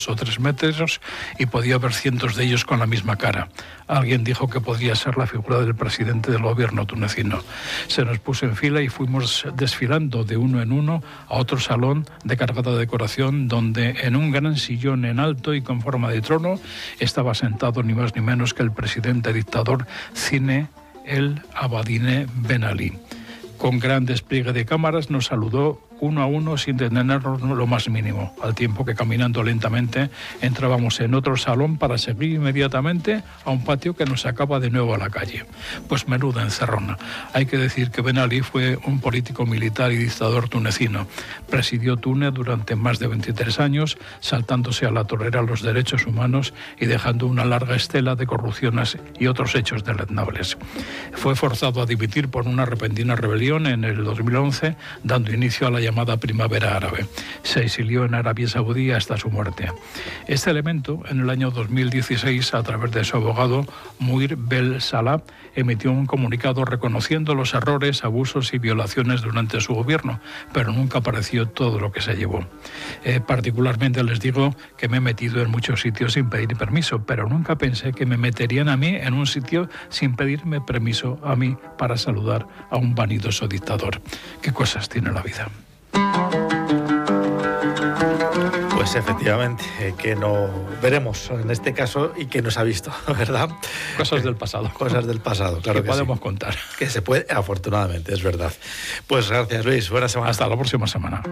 o 3 metros y podía ver cientos de ellos con la misma cara. Alguien dijo que podría ser la figura del presidente del gobierno tunecino. Se nos puso en fila y fuimos desfilando de uno en uno a otro salón de cargada decoración donde en un gran sillón en alto y con forma de trono estaba sentado ni más ni menos que el presidente dictador Zine El Abidine Ben Ali. Con gran despliegue de cámaras nos saludó uno a uno sin detenernos lo más mínimo, al tiempo que caminando lentamente entrábamos en otro salón para seguir inmediatamente a un patio que nos sacaba de nuevo a la calle. Pues menuda encerrona. Hay que decir que Ben Ali fue un político militar y dictador tunecino. Presidió Túnez durante más de 23 años, saltándose a la torera los derechos humanos y dejando una larga estela de corrupciones y otros hechos deleznables. Fue forzado a dimitir por una repentina rebelión en el 2011, dando inicio a la llamada Primavera Árabe. Se exilió en Arabia Saudí hasta su muerte. Este elemento, en el año 2016, a través de su abogado Muir Bel Salah, emitió un comunicado reconociendo los errores, abusos y violaciones durante su gobierno, pero nunca apareció todo lo que se llevó. Particularmente les digo que me he metido en muchos sitios sin pedir permiso, pero nunca pensé que me meterían a mí en un sitio sin pedirme permiso a mí para saludar a un vanidoso dictador. ¿Qué cosas tiene la vida? Pues efectivamente, que no veremos en este caso y que nos ha visto, ¿verdad? Cosas del pasado. Cosas del pasado, claro que podemos sí. Contar. Que se puede, afortunadamente, es verdad. Pues gracias, Luis. Buena semana. Hasta la próxima semana.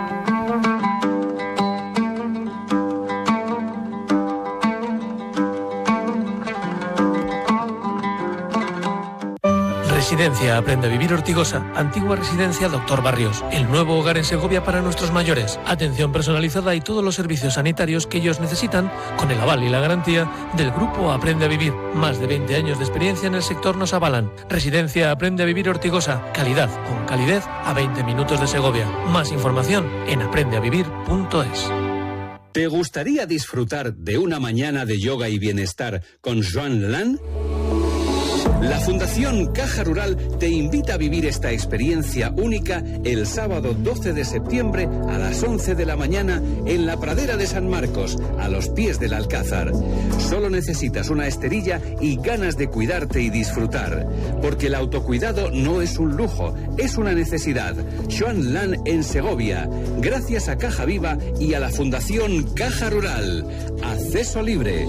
Residencia Aprende a Vivir Ortigosa, antigua residencia Dr. Barrios, el nuevo hogar en Segovia para nuestros mayores. Atención personalizada y todos los servicios sanitarios que ellos necesitan, con el aval y la garantía del grupo Aprende a Vivir. Más de 20 años de experiencia en el sector nos avalan. Residencia Aprende a Vivir Ortigosa, calidad con calidez a 20 minutos de Segovia. Más información en aprendeavivir.es. ¿Te gustaría disfrutar de una mañana de yoga y bienestar con Joan Lan? La Fundación Caja Rural te invita a vivir esta experiencia única el sábado 12 de septiembre a las 11 de la mañana en la pradera de San Marcos, a los pies del Alcázar. Solo necesitas una esterilla y ganas de cuidarte y disfrutar, porque el autocuidado no es un lujo, es una necesidad. Joan Lan en Segovia, gracias a Caja Viva y a la Fundación Caja Rural. Acceso libre.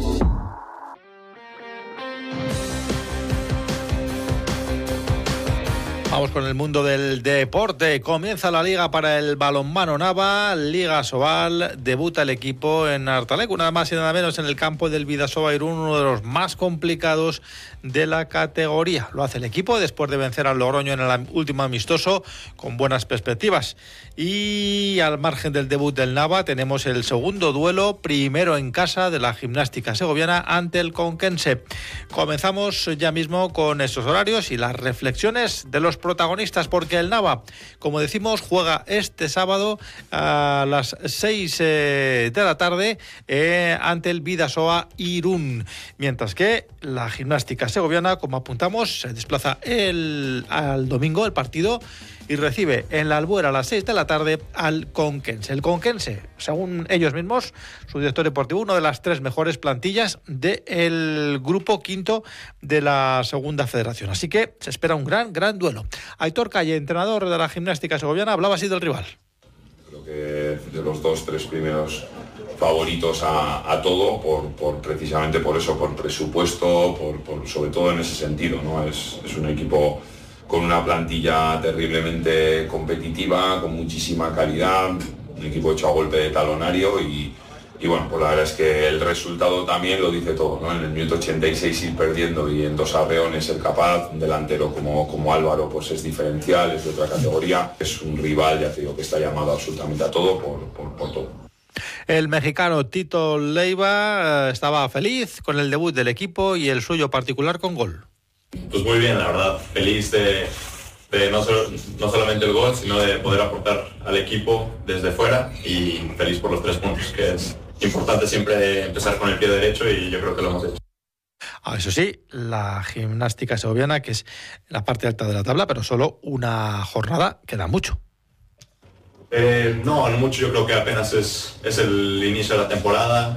Vamos con el mundo del deporte. Comienza la liga para el balonmano Nava, Liga Sobal. Debuta el equipo en Artalecu, nada más y nada menos en el campo del Bidasoa Irún, uno de los más complicados de la categoría. Lo hace el equipo después de vencer al Logroño en el último amistoso con buenas perspectivas. Y al margen del debut del Nava tenemos el segundo duelo, primero en casa, de la Gimnástica Segoviana ante el Conquense. Comenzamos ya mismo con estos horarios y las reflexiones de los protagonistas, porque el Nava, como decimos, juega este sábado a las 6 de la tarde ante el Bidasoa Irún, mientras que la Gimnástica Segoviana, como apuntamos, se desplaza al domingo el partido y recibe en la Albuera a las 6 de la tarde al Conquense. El Conquense, según ellos mismos, su director deportivo, una de las 3 mejores plantillas del grupo quinto de la segunda federación. Así que se espera un gran duelo. Aitor Calle, entrenador de la Gimnástica Segoviana, hablaba así del rival. Creo que de los 2-3 primeros favoritos a todo, precisamente por eso, por presupuesto, sobre todo en ese sentido, ¿no? Es un equipo con una plantilla terriblemente competitiva, con muchísima calidad, un equipo hecho a golpe de talonario y bueno, pues la verdad es que el resultado también lo dice todo, ¿no? En el minuto 86 ir perdiendo y en 2 arreones ser capaz, un delantero como Álvaro pues es diferencial, es de otra categoría, es un rival, ya te digo, que está llamado absolutamente a todo por todo. El mexicano Tito Leiva estaba feliz con el debut del equipo y el suyo particular con gol. Pues muy bien, la verdad, feliz de no solamente el gol, sino de poder aportar al equipo desde fuera y feliz por los 3 puntos, que es importante siempre empezar con el pie derecho y yo creo que lo hemos hecho. Eso sí, la Gimnástica Segoviana, que es la parte alta de la tabla, pero solo una jornada, queda mucho. No mucho, yo creo que apenas es el inicio de la temporada.